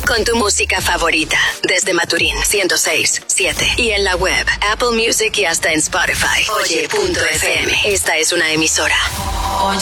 con tu música favorita. Desde Maturín 106.7 y en la web, Apple Music y hasta en Spotify. Oye.fm. Esta es una emisora